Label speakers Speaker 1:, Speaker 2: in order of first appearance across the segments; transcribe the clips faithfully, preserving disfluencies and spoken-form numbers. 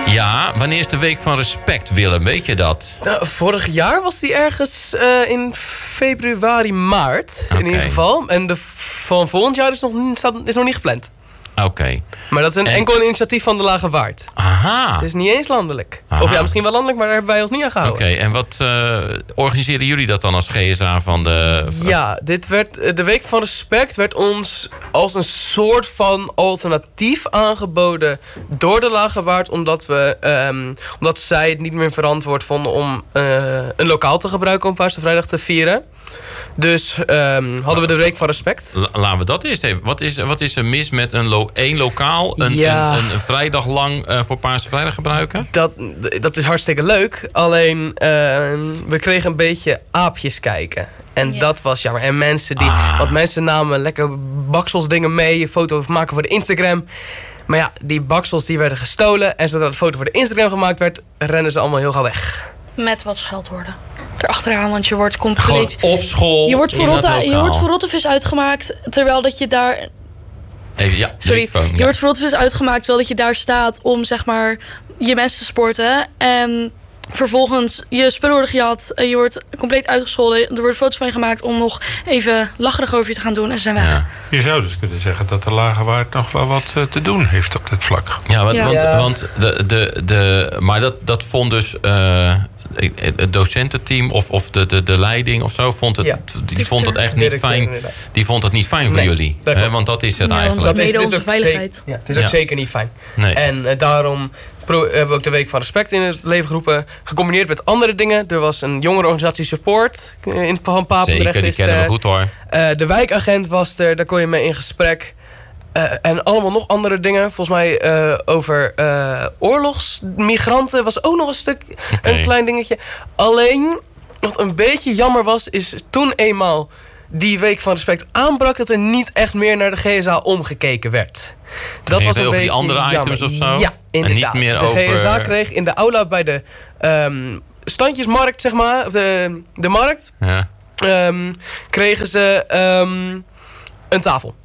Speaker 1: Ja, wanneer is de Week van Respect, Willem? Weet je dat?
Speaker 2: Nou, vorig jaar was die ergens uh, in februari, maart. Okay. In ieder geval. En de van volgend jaar is nog, staat, is nog niet gepland.
Speaker 1: Oké. Okay.
Speaker 2: Maar dat is een en... enkel een initiatief van de Lage Waard.
Speaker 1: Aha.
Speaker 2: Het is niet eens landelijk. Aha. Of ja, misschien wel landelijk, maar daar hebben wij ons niet aan gehouden.
Speaker 1: Oké, okay. En wat uh, organiseren jullie dat dan als G S A van de...
Speaker 2: Ja, dit werd, de Week van Respect werd ons als een soort van alternatief aangeboden door de Lage Waard. Omdat, we, um, omdat zij het niet meer verantwoord vonden om uh, een lokaal te gebruiken om Paarse Vrijdag te vieren. Dus um, hadden we de Week van Respect.
Speaker 1: Laten we dat eerst even. Wat is, wat is er mis met een lo- één lokaal een,
Speaker 2: ja.
Speaker 1: een, een, een vrijdag lang uh, voor Paarse Vrijdag gebruiken?
Speaker 2: Dat, dat is hartstikke leuk. Alleen uh, we kregen een beetje aapjes kijken. En ja. dat was jammer. En mensen die... Ah. Want mensen namen lekker bakselsdingen mee. Een foto maken voor de Instagram. Maar ja, die baksels die werden gestolen. En zodra de foto voor de Instagram gemaakt werd, rennen ze allemaal heel gauw weg.
Speaker 3: Met wat scheldwoorden erachteraan, want je wordt compleet...
Speaker 1: Gewoon op school.
Speaker 3: Je wordt voor, rotte, je wordt voor rottevis uitgemaakt, terwijl dat je daar...
Speaker 1: Even, ja,
Speaker 3: Sorry,
Speaker 1: phone,
Speaker 3: je
Speaker 1: ja.
Speaker 3: wordt voor rottevis uitgemaakt, terwijl dat je daar staat om, zeg maar, je mensen te sporten. En vervolgens je spullen worden gejat, je wordt compleet uitgescholden. Er worden foto's van je gemaakt om nog even lacherig over je te gaan doen en ze zijn weg. Ja.
Speaker 4: Je zou dus kunnen zeggen dat de Lage Waard nog wel wat uh, te doen heeft op dit vlak.
Speaker 1: Ja, want,
Speaker 3: ja.
Speaker 1: want,
Speaker 2: ja.
Speaker 1: want de, de, de, maar dat, dat vond dus... Uh, het docententeam of, of de, de, de leiding of zo vond het, ja. die vond het echt niet
Speaker 2: Directeur,
Speaker 1: fijn.
Speaker 2: Inderdaad.
Speaker 1: Die vond het niet fijn voor
Speaker 2: nee,
Speaker 1: jullie. Hè, want dat is het
Speaker 3: ja,
Speaker 1: eigenlijk.
Speaker 3: Dat is,
Speaker 2: het is
Speaker 3: onze
Speaker 2: ook
Speaker 3: veiligheid.
Speaker 2: Zeker, ja, het is ook
Speaker 1: ja.
Speaker 2: zeker niet fijn.
Speaker 1: Nee.
Speaker 2: En uh, daarom pro- hebben we ook de Week van Respect in het leven geroepen. Gecombineerd met andere dingen. Er was een jongerenorganisatie Support in van Papendrecht.
Speaker 1: Zeker, die
Speaker 2: is
Speaker 1: kennen
Speaker 2: er.
Speaker 1: we goed hoor.
Speaker 2: Uh, de wijkagent was er, daar kon je mee in gesprek. Uh, en allemaal nog andere dingen. Volgens mij uh, over uh, oorlogsmigranten was ook nog een stuk, okay. een klein dingetje. Alleen, wat een beetje jammer was, is toen eenmaal die Week van Respect aanbrak, dat er niet echt meer naar de G S A omgekeken werd.
Speaker 1: Dat was een over beetje die andere jammer. Items of zo?
Speaker 2: Ja, inderdaad.
Speaker 1: En niet meer
Speaker 2: de
Speaker 1: over...
Speaker 2: G S A kreeg in de aula bij de um, standjesmarkt, zeg maar, of de, de markt,
Speaker 1: ja.
Speaker 2: um, kregen ze um, een tafel.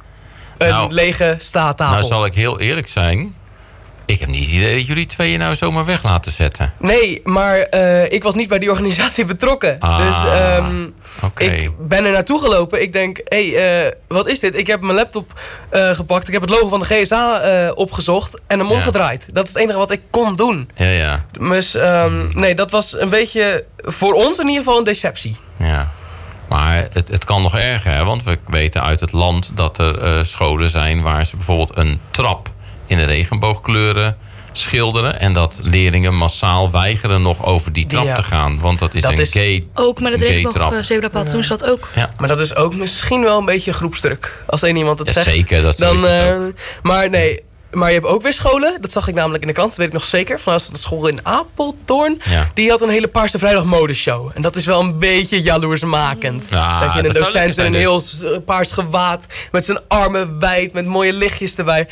Speaker 2: Een nou, lege staattafel.
Speaker 1: Nou zal ik heel eerlijk zijn. Ik heb niet het idee dat jullie twee je nou zomaar weg laten zetten.
Speaker 2: Nee, maar uh, ik was niet bij die organisatie betrokken.
Speaker 1: Ah,
Speaker 2: dus um,
Speaker 1: okay.
Speaker 2: ik ben er naartoe gelopen. Ik denk, hé, hey, uh, wat is dit? Ik heb mijn laptop uh, gepakt. Ik heb het logo van de G S A uh, opgezocht. En hem omgedraaid. Ja. Dat is het enige wat ik kon doen.
Speaker 1: Ja, ja.
Speaker 2: Dus um, nee, dat was een beetje voor ons in ieder geval een deceptie.
Speaker 1: Ja. Maar het, het kan nog erger, hè? Want we weten uit het land dat er uh, scholen zijn waar ze bijvoorbeeld een trap in de regenboogkleuren schilderen. En dat leerlingen massaal weigeren nog over die trap ja. te gaan. Want dat is dat een is gay
Speaker 3: ook met het regenboogzebrapad ja. doen ze dat ook.
Speaker 2: Ja. Maar dat is ook misschien wel een beetje groepsdruk. Als één iemand het
Speaker 1: ja,
Speaker 2: zegt.
Speaker 1: Zeker, dat
Speaker 2: dan,
Speaker 1: is het
Speaker 2: uh,
Speaker 1: ook.
Speaker 2: Maar nee... Maar je hebt ook weer scholen, dat zag ik namelijk in de krant, dat weet ik nog zeker. Vanuit de school in Apeldoorn. Ja. Die had een hele Paarse Vrijdag modeshow. En dat is wel een beetje jaloersmakend.
Speaker 1: Ja,
Speaker 2: dat je een docent in een heel paars gewaad, met zijn armen wijd, met mooie lichtjes erbij.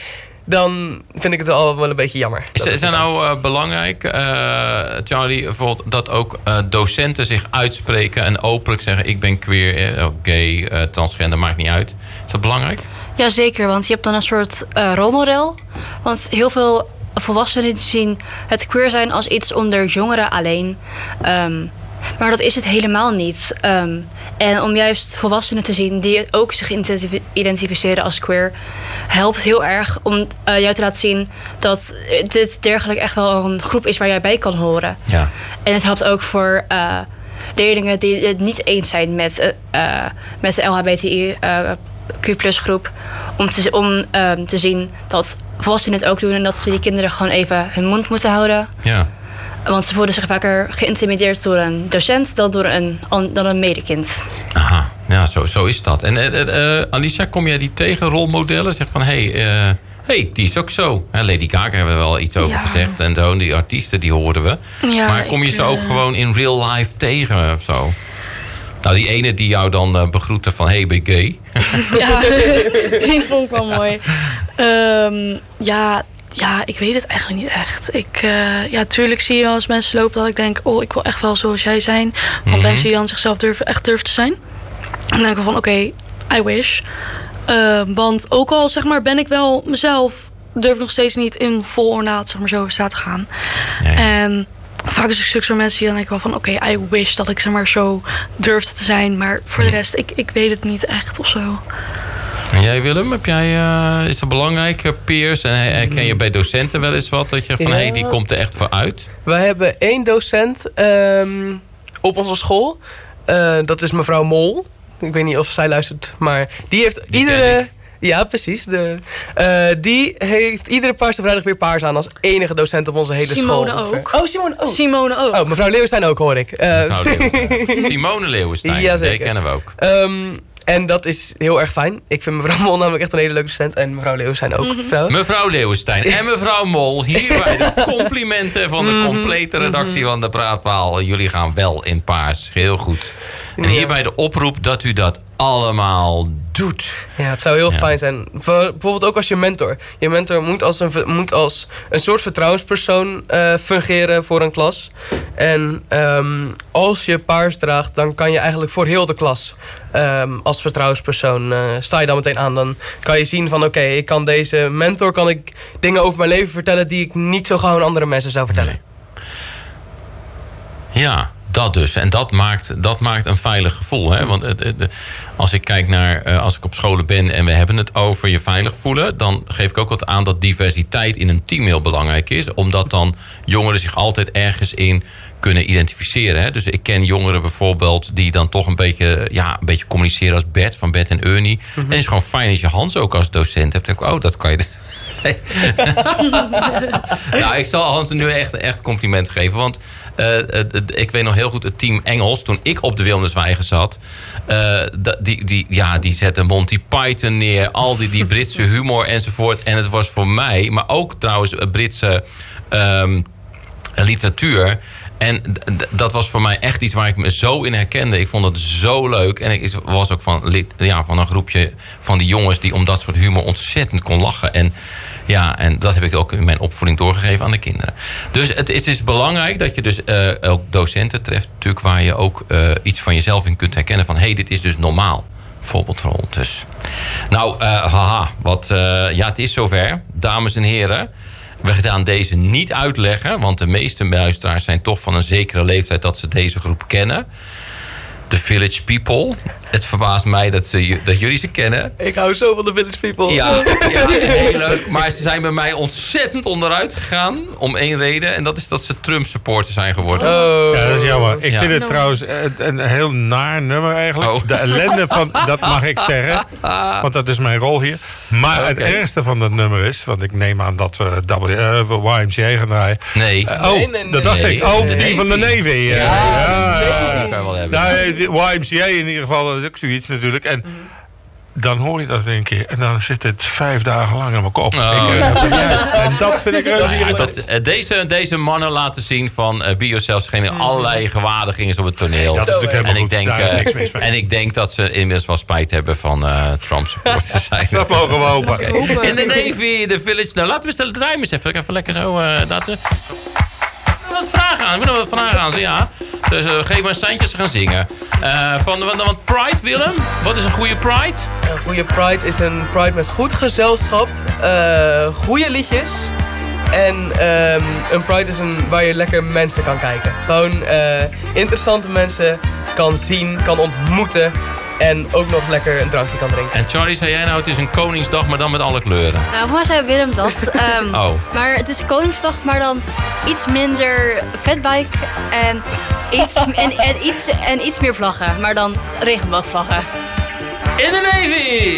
Speaker 2: Dan vind ik het al wel een beetje jammer.
Speaker 1: Is het nou uh, belangrijk, uh, Charlie, bijvoorbeeld dat ook uh, docenten zich uitspreken en openlijk zeggen: ik ben queer, eh, gay, uh, transgender, maakt niet uit. Is dat belangrijk?
Speaker 3: Jazeker, want je hebt dan een soort uh, rolmodel. Want heel veel volwassenen zien het queer zijn als iets onder jongeren alleen. Um, maar dat is het helemaal niet. Um, en om juist volwassenen te zien die ook zich identificeren als queer, helpt heel erg om uh, jou te laten zien dat dit dergelijk echt wel een groep is waar jij bij kan horen.
Speaker 1: Ja.
Speaker 3: En het helpt ook voor uh, leerlingen die het niet eens zijn met, uh, met de L H B T I uh, Q plus groep, om, te, om um, te zien dat volwassenen het ook doen en dat ze die kinderen gewoon even hun mond moeten houden.
Speaker 1: Ja.
Speaker 3: Want ze voelen zich vaker geïntimideerd door een docent dan door een, dan een medekind.
Speaker 1: Aha, ja, zo, zo is dat. En uh, uh, Alicia, kom jij die tegen rolmodellen? Zeg van, hé, hey, uh, hey, die is ook zo. Hè, Lady Gaga hebben we wel iets over ja. gezegd. En zo, die artiesten, die hoorden we. Ja, maar kom je ik, ze ook uh... gewoon in real life tegen of zo? Nou, die ene die jou dan uh, begroette van, hey, ben je gay?
Speaker 3: Ja, die vond ik wel mooi. Um, ja... Ja, ik weet het eigenlijk niet echt. Ik, uh, ja, tuurlijk zie je wel eens mensen lopen dat ik denk, oh, ik wil echt wel zoals jij zijn. Want mm-hmm. mensen die dan zichzelf durven, echt durven te zijn. En dan denk ik van, oké, okay, I wish. Uh, want ook al, zeg maar, ben ik wel mezelf
Speaker 5: durf ik nog steeds niet in vol ornaat, zeg maar, zo staat te gaan.
Speaker 1: Nee.
Speaker 5: En vaak is ik zo'n mensen die dan denk ik wel van... oké, okay, I wish dat ik, zeg maar, zo durfde te zijn. Maar voor de rest, ik, ik weet het niet echt of zo.
Speaker 1: En jij, Willem, heb jij, uh, is dat belangrijk, uh, peers? En herken je bij docenten wel eens wat? Dat je van, hé, ja. hey, die komt er echt voor uit?
Speaker 2: Wij hebben één docent um, op onze school. Uh, dat is mevrouw Mol. Ik weet niet of zij luistert, maar die heeft
Speaker 1: die
Speaker 2: iedere... Ja, precies. De, uh, die heeft iedere Paarse Vrijdag weer paars aan als enige docent op onze hele
Speaker 5: Simone
Speaker 2: school.
Speaker 5: ook.
Speaker 2: Oh, Simone ook.
Speaker 5: Simone ook.
Speaker 2: Oh, mevrouw Leeuwenstein ook, hoor ik. Uh,
Speaker 1: mevrouw Leeuwenstein. Simone Leeuwenstein, ja, die kennen we ook.
Speaker 2: Um, en dat is heel erg fijn. Ik vind mevrouw Mol namelijk echt een hele leuke docent. En mevrouw Leeuwenstein ook. Mm-hmm.
Speaker 1: Mevrouw Leeuwenstein en mevrouw Mol. Hier bij de complimenten van de complete redactie van de Praatpaal. Jullie gaan wel in paars. Heel goed. En hierbij de oproep dat u dat allemaal doet.
Speaker 2: Ja, het zou heel
Speaker 1: ja.
Speaker 2: fijn zijn. Bijvoorbeeld ook als je mentor. Je mentor moet als een, moet als een soort vertrouwenspersoon uh, fungeren voor een klas. En um, als je paars draagt, dan kan je eigenlijk voor heel de klas um, als vertrouwenspersoon uh, sta je dan meteen aan. Dan kan je zien van oké, okay, ik kan deze mentor kan ik dingen over mijn leven vertellen die ik niet zo gauw aan andere mensen zou vertellen.
Speaker 1: Nee. Ja. Dat dus. En dat maakt, dat maakt een veilig gevoel. Hè? Want het, het, als ik kijk naar, uh, als ik op scholen ben en we hebben het over je veilig voelen, dan geef ik ook wat aan dat diversiteit in een team heel belangrijk is. Omdat dan jongeren zich altijd ergens in kunnen identificeren. Hè? Dus ik ken jongeren bijvoorbeeld die dan toch een beetje, ja, een beetje communiceren als Bert van Bert en Ernie. Mm-hmm. En het is gewoon fijn als je Hans ook als docent hebt. Dan denk ik, oh, dat kan je. Nou, ik zal Hans nu echt, echt compliment geven. Want uh, uh, ik weet nog heel goed het team Engels. Toen ik op de Wilmswijgen zat. Uh, die, die, ja, die zetten Monty Python neer. Al die, die Britse humor enzovoort. En het was voor mij, maar ook trouwens Britse um, literatuur. En d- dat was voor mij echt iets waar ik me zo in herkende. Ik vond het zo leuk. En ik was ook van, ja, van een groepje van die jongens die om dat soort humor ontzettend kon lachen. En ja, en dat heb ik ook in mijn opvoeding doorgegeven aan de kinderen. Dus het, het is belangrijk dat je dus uh, ook docenten treft, natuurlijk, waar je ook uh, iets van jezelf in kunt herkennen. Van hé, hey, dit is dus normaal. Voorbeeldrol. Dus. Nou, uh, haha, wat, uh, ja, het is zover. Dames en heren. We gaan deze niet uitleggen, want de meeste luisteraars zijn toch van een zekere leeftijd dat ze deze groep kennen. The Village People. Het verbaast mij dat, ze, dat jullie ze kennen.
Speaker 2: Ik hou zo van de Village People.
Speaker 1: Ja, ja, heel leuk. Maar ze zijn bij mij ontzettend onderuit gegaan om één reden. En dat is dat ze Trump-supporter zijn geworden.
Speaker 4: Oh. Ja, dat is jammer. Ik
Speaker 1: ja.
Speaker 4: vind het trouwens een heel naar nummer eigenlijk. Oh. De ellende van, dat mag ik zeggen. Want dat is mijn rol hier. Maar okay. Het ergste van dat nummer is, want ik neem aan dat we w, uh, Y M C A gaan draaien.
Speaker 1: Nee.
Speaker 4: Uh, oh,
Speaker 2: nee, nee, nee.
Speaker 4: dat dacht
Speaker 1: nee.
Speaker 4: ik. Oh,
Speaker 1: de
Speaker 4: die van de Navy. Ja,
Speaker 1: ja,
Speaker 4: ja,
Speaker 1: ja,
Speaker 4: ja.
Speaker 1: Dat kan je wel hebben.
Speaker 4: Nou, Y M C A in ieder geval, dat is ook zoiets natuurlijk. En mm-hmm. dan hoor je dat een keer. En dan zit het vijf dagen lang in mijn kop.
Speaker 1: Oh.
Speaker 4: Ik, ja. En dat vind ik reuze
Speaker 1: ja, dat, deze, deze mannen laten zien van uh, Be Yourself. Ze gingen allerlei gewaardigingen op het toneel.
Speaker 4: Ja, dat is natuurlijk
Speaker 1: en, ik denk,
Speaker 4: Daar is niks mis
Speaker 1: uh, en ik denk dat ze inmiddels wel spijt hebben van uh, Trump supporters zijn.
Speaker 4: Dat mogen we hopen.
Speaker 1: Okay. In de Navy, de Village. Nou, laten we stellen, draaien eens even. Even lekker zo. Uh, laten. Wat vragen aan. We hebben wat vragen aan. Ja. Dus uh, geef maar een seintje, ze gaan zingen. Uh, van, van, van Pride, Willem. Wat is een goede Pride?
Speaker 2: Een goede Pride is een Pride met goed gezelschap. Uh, goede liedjes. En um, een Pride is een waar je lekker mensen kan kijken. Gewoon uh, interessante mensen kan zien, kan ontmoeten. En ook nog lekker een drankje kan drinken.
Speaker 1: En Charlie, zei jij nou, het is een Koningsdag, maar dan met alle kleuren?
Speaker 3: Nou, voor mij zei Willem dat. Um,
Speaker 1: oh.
Speaker 3: Maar het is Koningsdag, maar dan iets minder fatbike en iets, en, en, iets, en iets meer vlaggen. Maar dan regenboogvlaggen.
Speaker 1: In de Navy!